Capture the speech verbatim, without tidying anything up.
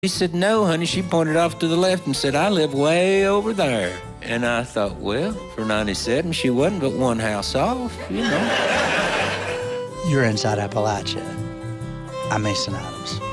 She said, no, honey. She pointed off to the left and said, I live way over there. And I thought, well, for ninety-seven, she wasn't but one house off, you know. You're inside Appalachia. I'm Mason Adams.